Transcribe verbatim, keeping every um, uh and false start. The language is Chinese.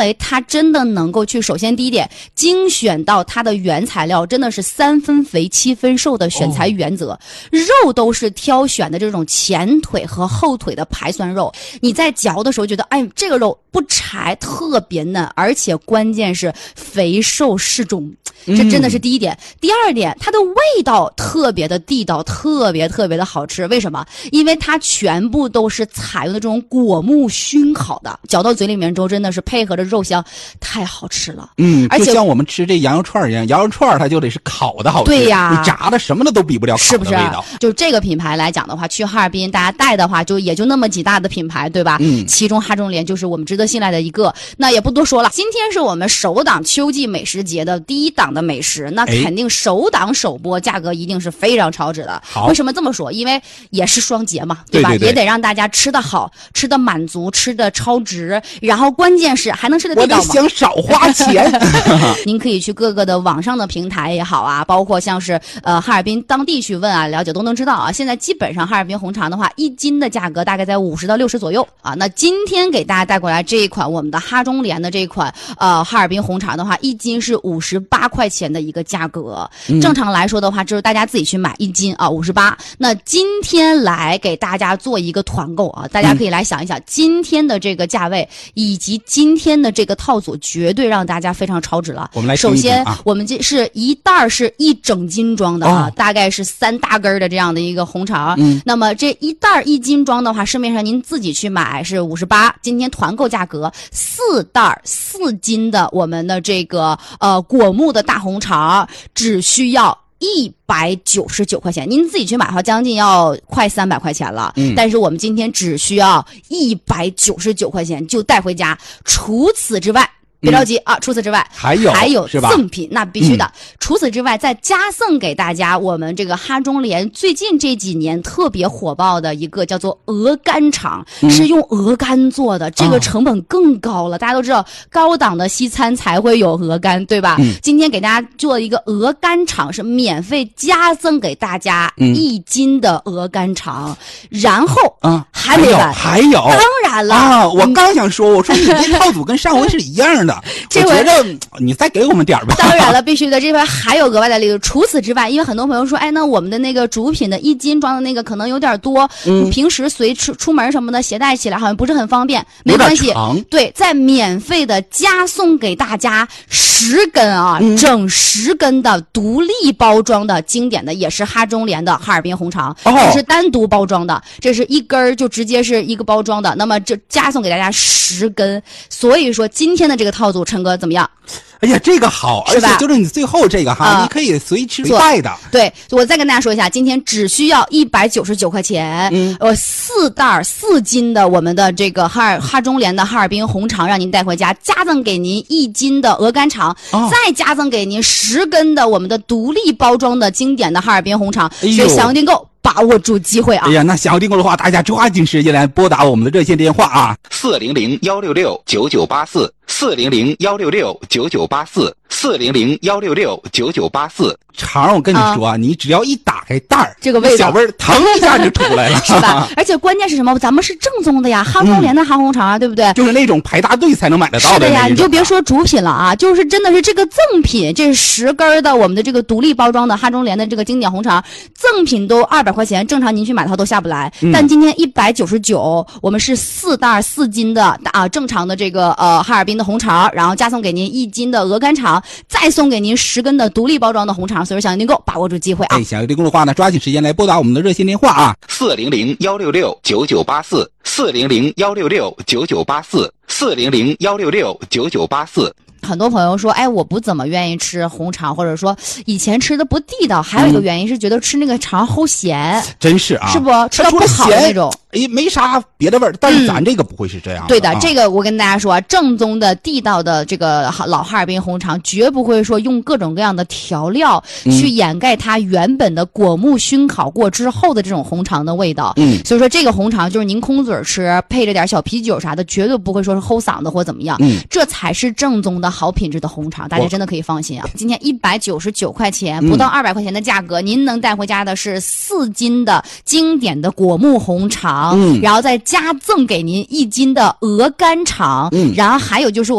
为它真的能够去，首先第一点，精选到它的原材料，真的是三分肥七分瘦的选材原则，哦、肉都是挑选的这种前腿和后腿的排酸肉，你在嚼的时候觉得，哎，这个肉不柴，特别嫩，而且关键是肥瘦适中。这真的是第一点、嗯、第二点，它的味道特别的地道，特别特别的好吃。为什么？因为它全部都是采用的这种果木熏烤的，嚼到嘴里面之后真的是配合着肉香，太好吃了。 嗯，而且就像我们吃这羊肉串一样，羊肉串它就得是烤的好吃， 对呀， 你炸的什么的都比不了烤的味道。 是不是？就这个品牌来讲的话，去哈尔滨大家带的话就也就那么几大的品牌，对吧？嗯，其中哈中联就是我们值得信赖的一个。那也不多说了，今天是我们首档秋季美食节的第一档的美食，那肯定首档首播价格一定是非常超值的。为什么这么说？因为也是双节嘛，对吧？ 对对对， 也得让大家吃得好，吃得满足，吃得超值，然后关键是还能吃得地道嘛。 我得想少花钱。 您可以去各个的网上的平台也好啊，包括像是呃哈尔滨当地去问啊了解都能知道啊。现在基本上哈尔滨红肠的话，一斤的价格大概在五十到六十左右啊。那今天给大家带过来这一款我们的哈中联的这一款呃哈尔滨红肠的话，一斤是五十八块钱的一个价格。嗯、正常来说的话，就是大家自己去买一斤啊五十八。那今天来给大家做一个团购啊，大家可以来想一想、嗯、今天的这个价位以及今天的这个套组，绝对让大家非常超值了。 我们来首先、啊、我们这是一袋是一整斤装的啊、哦，大概是三大根的这样的一个红肠。嗯，那么这一袋一斤装的话，市面上您自己去买是五十八，今天团购价格四袋四斤的我们的这个呃果木的大红肠，只需要一百九十九块钱，您自己去买的话，将近要快三百块钱了。嗯，但是我们今天只需要一百九十九块钱就带回家。除此之外，别着急、嗯、啊！除此之外， 还有还有赠品，那必须的、 嗯。 除此之外，再加赠给大家我们这个哈中联最近这几年特别火爆的一个叫做鹅肝肠、嗯，是用鹅肝做的，这个成本更高了。哦、大家都知道，高档的西餐才会有鹅肝，对吧？嗯、今天给大家做一个鹅肝肠，是免费加赠给大家一斤的鹅肝肠，嗯、然后啊， 还没完， 还有， 当然了啊！我刚想说，我说你这套组跟上回是一样的。 这回我觉得你再给我们点吧。 当然了，必须的，这回还有额外的力度。除此之外，因为很多朋友说，哎，那我们的那个主品的一斤装的那个可能有点多，嗯，平时随出出门什么的携带起来好像不是很方便，没关系，对，再免费的加送给大家十根啊，嗯、整十根的独立包装的经典的，也是哈中联的哈尔滨红肠，哦、这是单独包装的，这是一根就直接是一个包装的，那么这加送给大家十根，所以说今天的这个套组，陈哥怎么样？ 哎呀，这个好，而且就是你最后这个哈，呃、你可以随吃随带的。 对，我再跟大家说一下，今天只需要一百九十九块钱，嗯，呃，四袋四斤的我们的这个哈尔哈中联的哈尔滨红肠，让您带回家，加赠给您一斤的鹅肝肠，哦、再加赠给您十根的我们的独立包装的经典的哈尔滨红肠，哎、所以想要订购。把握住机会啊！ 哎呀，那想要订购的话，大家抓紧时间来拨打我们的热线电话啊，四零零幺六六九九八四，四零零幺六六九九八四，四零零幺六六九九八四。肠，我跟你说啊，啊你只要一打开袋儿， 这个味道， 小味儿腾一下就出来了， 是吧？而且关键是什么？咱们是正宗的呀，哈中联的哈红肠啊，嗯、对不对？ 就是那种排大队才能买得到的那种。 是的呀，你就别说主品了啊，就是真的是这个赠品，这是十根的我们的这个独立包装的哈中联的这个经典红肠，赠品都二百块钱，正常您去买的话都下不来。嗯、但今天一百九十九，我们是四袋四斤的啊，正常的这个呃哈尔滨的红肠，然后加送给您一斤的鹅肝肠，再送给您十根的独立包装的红肠，所以想要订购，把握住机会啊！ 哎，想要订购的话呢，抓紧时间来拨打我们的热线电话啊，四零零幺六六九九八四，四零零幺六六九九八四，四零零幺六六九九八四。 很多朋友说，哎，我不怎么愿意吃红肠，或者说以前吃的不地道，还有一个原因是觉得吃那个肠齁咸， 真是啊， 是不吃的不好的那种。 哎，没啥别的味儿，但是咱这个不会是这样的、嗯。 对的，啊、这个我跟大家说啊，正宗的地道的这个老哈尔滨红肠，绝不会说用各种各样的调料去掩盖它原本的果木熏烤过之后的这种红肠的味道。嗯，所以说这个红肠就是您空嘴吃，配着点小啤酒啥的，绝对不会说是齁嗓子或怎么样。嗯，这才是正宗的好品质的红肠，大家真的可以放心啊。今天一百九十九块钱，不到二百块钱的价格，嗯、您能带回家的是四斤的经典的果木红肠。嗯，然后再加赠给您一斤的鹅肝肠，嗯，然后还有就是我。